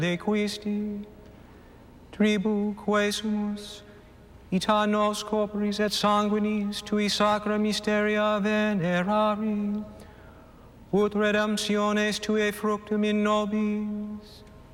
de quisti, tribu quesumus, ita nos corporis et sanguinis tui sacra mysteria venerari, ut redemptiones tuae fructum in nobis,